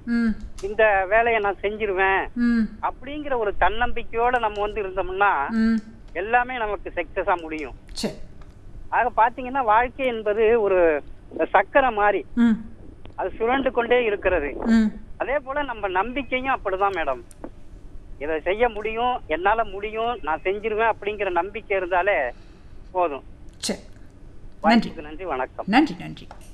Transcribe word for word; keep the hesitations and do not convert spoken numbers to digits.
ம் இந்த வேலையை நான் செஞ்சிருவேன் ம் அப்படிங்கிற ஒரு தன்னம்பிக்கையோட நம்ம வந்து இருந்தோம்னா ம் எல்லாமே நமக்கு சக்சஸா முடியும். சரி. ஆக பாத்தீங்கன்னா வாழ்க்கை என்பது ஒரு சக்கரை மாதிரி, ம் அது சுழண்டு கொண்டே இருக்கிறது. ம் அதே போல நம்ம நம்பிக்கையும் அப்படிதான் மேடம். இதை செய்ய முடியும், என்னால முடியும், நான் செஞ்சிருவேன் அப்படிங்கிற நம்பிக்கை இருந்தாலே போதும். சரி. நன்றி வாய்ப்புக்கு நன்றி, வணக்கம். நன்றி நன்றி